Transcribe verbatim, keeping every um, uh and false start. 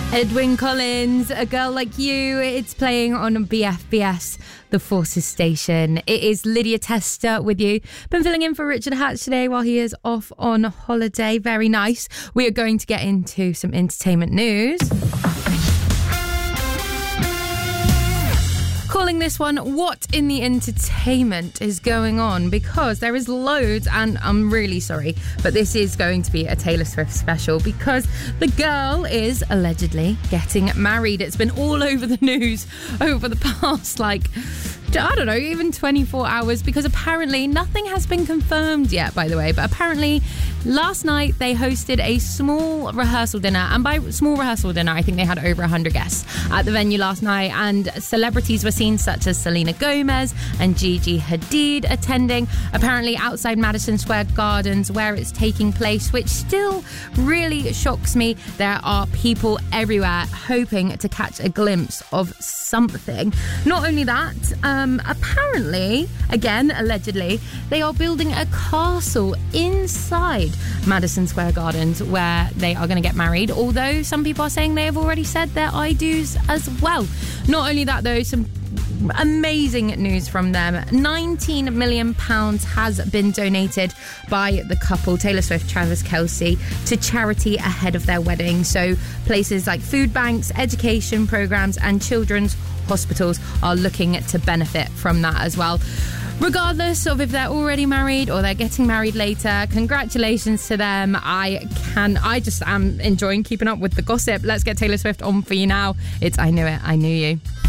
Edwyn Collins, A Girl Like You. It's playing on B F B S, the Forces station. It is Lydia Tester with you. Been filling in for Richard Hatch today while he is off on holiday. Very nice. We are going to get into some entertainment news. Calling this one, what in the entertainment is going on? Because there is loads, and I'm really sorry, but this is going to be a Taylor Swift special because the girl is allegedly getting married. It's been all over the news over the past, like, I don't know, even twenty-four hours, because apparently nothing has been confirmed yet, by the way, but apparently last night they hosted a small rehearsal dinner, and by small rehearsal dinner I think they had over one hundred guests at the venue last night, and celebrities were seen such as Selena Gomez and Gigi Hadid attending, apparently outside Madison Square Gardens where it's taking place, which still really shocks me. There are people everywhere hoping to catch a glimpse of something. Not only that, um, apparently, again, allegedly, they are building a castle inside Madison Square Gardens where they are going to get married, although some people are saying they have already said their I do's as well. Not only that though, some amazing news from them. nineteen million pounds has been donated by the couple, Taylor Swift, Travis Kelce, to charity ahead of their wedding. So places like food banks, education programs and children's hospitals are looking to benefit from that as well. Regardless of if they're already married or they're getting married later, congratulations to them. I can, I just am enjoying keeping up with the gossip. Let's get Taylor Swift on for you now. It's I Knew It, I Knew You.